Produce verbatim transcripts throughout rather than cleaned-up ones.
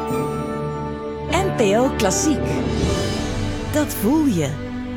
N P O Klassiek. Dat voel je.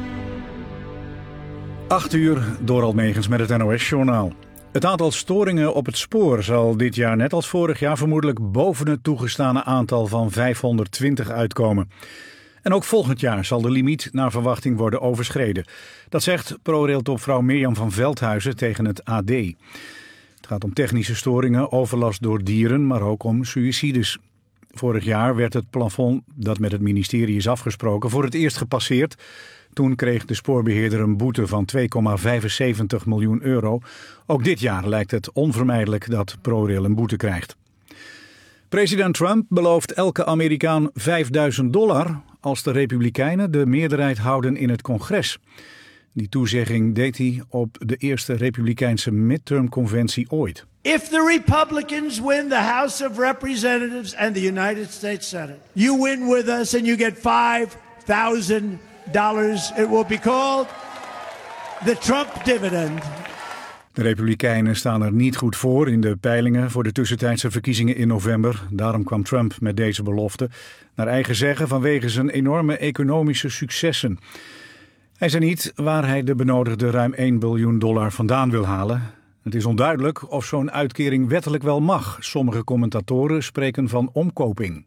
acht uur, Dorald Megens met het N O S-journaal. Het aantal storingen op het spoor zal dit jaar net als vorig jaar vermoedelijk boven het toegestane aantal van vijfhonderdtwintig uitkomen. En ook volgend jaar zal de limiet naar verwachting worden overschreden. Dat zegt ProRail-topvrouw Mirjam van Veldhuizen tegen het A D. Het gaat om technische storingen, overlast door dieren, maar ook om suïcides. Vorig jaar werd het plafond dat met het ministerie is afgesproken voor het eerst gepasseerd. Toen kreeg de spoorbeheerder een boete van twee komma vijfenzeventig miljoen euro. Ook dit jaar lijkt het onvermijdelijk dat ProRail een boete krijgt. President Trump belooft elke Amerikaan vijfduizend dollar als de Republikeinen de meerderheid houden in het congres. Die toezegging deed hij op de eerste Republikeinse midterm-conventie ooit. If the Republicans win the House of Representatives and the United States Senate, you win with us and you get five thousand dollars. It will be called the Trump dividend. De Republikeinen staan er niet goed voor in de peilingen voor de tussentijdse verkiezingen in november. Daarom kwam Trump met deze belofte, naar eigen zeggen vanwege zijn enorme economische successen. Hij zei niet waar hij de benodigde ruim één biljoen dollar vandaan wil halen. Het is onduidelijk of zo'n uitkering wettelijk wel mag. Sommige commentatoren spreken van omkoping.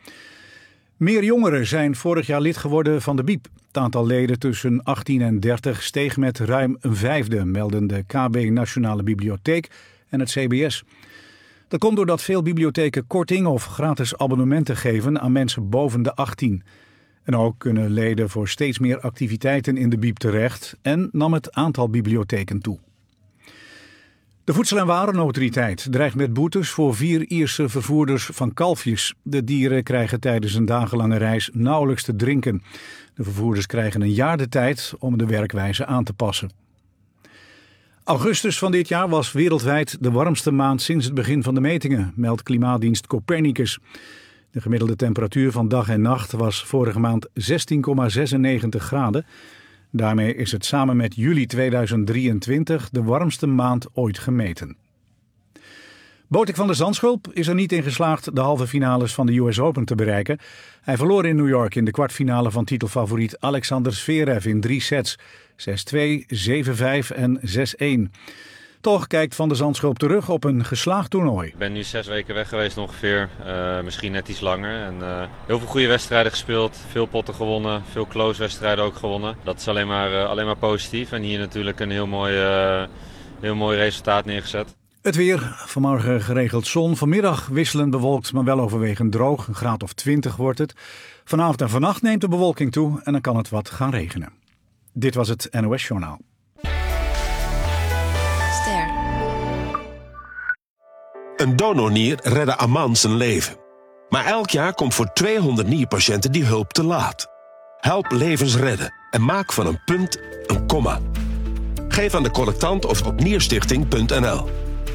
Meer jongeren zijn vorig jaar lid geworden van de B I E P. Het aantal leden tussen achttien en dertig steeg met ruim een vijfde, melden de K B Nationale Bibliotheek en het C B S. Dat komt doordat veel bibliotheken korting of gratis abonnementen geven aan mensen boven de achttien. En ook kunnen leden voor steeds meer activiteiten in de B I E P terecht en nam het aantal bibliotheken toe. De Voedsel- en Warenautoriteit dreigt met boetes voor vier Ierse vervoerders van kalfjes. De dieren krijgen tijdens een dagenlange reis nauwelijks te drinken. De vervoerders krijgen een jaar de tijd om de werkwijze aan te passen. Augustus van dit jaar was wereldwijd de warmste maand sinds het begin van de metingen, meldt klimaatdienst Copernicus. De gemiddelde temperatuur van dag en nacht was vorige maand zestien komma zesennegentig graden. Daarmee is het samen met juli tweeduizend drieëntwintig de warmste maand ooit gemeten. Botik van der Zandschulp is er niet in geslaagd de halve finales van de U S Open te bereiken. Hij verloor in New York in de kwartfinale van titelfavoriet Alexander Zverev in drie sets. zes twee, zeven vijf en zes een. Toch kijkt Van der Zandschulp terug op een geslaagd toernooi. Ik ben nu zes weken weg geweest ongeveer, uh, misschien net iets langer. En, uh, heel veel goede wedstrijden gespeeld, veel potten gewonnen, veel close wedstrijden ook gewonnen. Dat is alleen maar, uh, alleen maar positief en hier natuurlijk een heel mooi, uh, heel mooi resultaat neergezet. Het weer, vanmorgen geregeld zon, vanmiddag wisselend bewolkt, maar wel overwegend droog. Een graad of twintig wordt het. Vanavond en vannacht neemt de bewolking toe en dan kan het wat gaan regenen. Dit was het N O S-journaal. Een donornier redde Aman zijn leven. Maar elk jaar komt voor tweehonderd nierpatiënten die hulp te laat. Help levens redden en maak van een punt een komma. Geef aan de collectant of op nierstichting punt n l.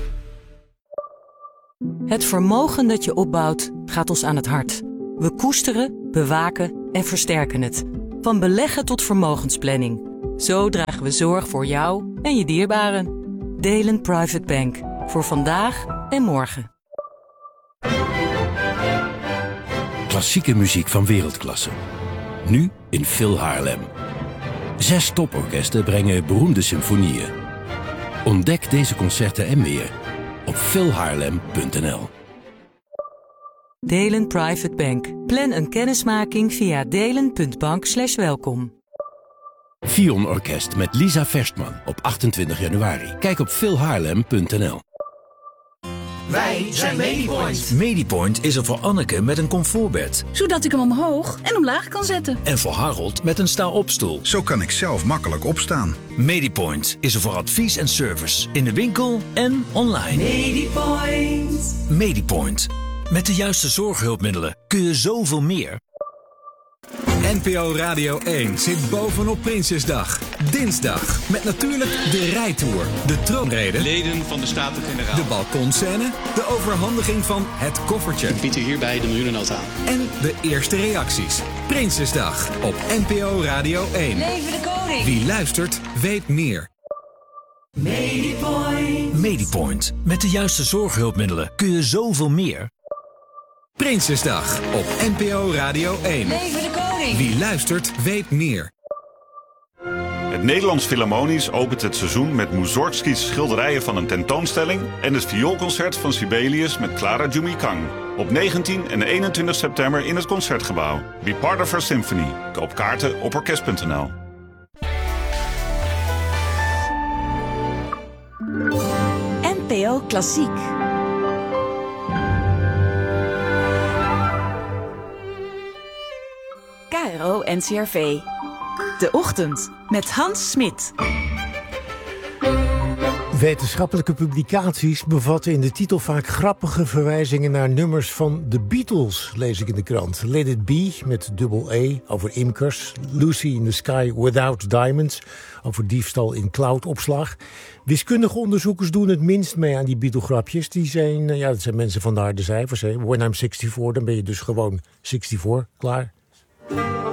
Het vermogen dat je opbouwt gaat ons aan het hart. We koesteren, bewaken en versterken het. Van beleggen tot vermogensplanning. Zo dragen we zorg voor jou en je dierbaren. Delen Private Bank. Voor vandaag en morgen. Klassieke muziek van wereldklasse. Nu in Phil Haarlem. Zes toporkesten brengen beroemde symfonieën. Ontdek deze concerten en meer op phil haarlem punt n l. Delen Private Bank. Plan een kennismaking via delen punt bank slash welkom. Fion Orkest met Lisa Verstman op achtentwintig januari. Kijk op phil haarlem punt n l. Wij zijn Medipoint. Medipoint is er voor Anneke met een comfortbed. Zodat ik hem omhoog en omlaag kan zetten. En voor Harold met een sta-opstoel. Zo kan ik zelf makkelijk opstaan. Medipoint is er voor advies en service. In de winkel en online. Medipoint. Medipoint. Met de juiste zorghulpmiddelen kun je zoveel meer. N P O Radio één zit bovenop Prinsjesdag. Dinsdag. Met natuurlijk de rijtour, de troonrede, leden van de Staten-Generaal, de balkonscène, de overhandiging van het koffertje. Ik bied u hierbij de miljoenennota aan. En de eerste reacties. Prinsjesdag op N P O Radio één. Leven de koning. Wie luistert, weet meer. Medipoint. Medipoint. Met de juiste zorghulpmiddelen kun je zoveel meer. Prinsjesdag op N P O Radio één. Leven de koning! Wie luistert, weet meer. Het Nederlands Philharmonisch opent het seizoen met Mussorgskys schilderijen van een tentoonstelling en het vioolconcert van Sibelius met Clara Jumikang. Op negentien en eenentwintig september in het Concertgebouw. Be part of our symphony. Koop kaarten op orkest punt n l. N P O Klassiek. K R O N C R V. De Ochtend met Hans Smit. Wetenschappelijke publicaties bevatten in de titel vaak grappige verwijzingen naar nummers van de Beatles, lees ik in de krant. Let It Be met dubbel E over imkers. Lucy in the Sky Without Diamonds over diefstal in cloudopslag. Wiskundige onderzoekers doen het minst mee aan die Beatle-grapjes. Die zijn, ja, dat zijn mensen van de harde cijfers. Hè. When I'm zesenzestig, dan ben je dus gewoon vierenzestig, klaar.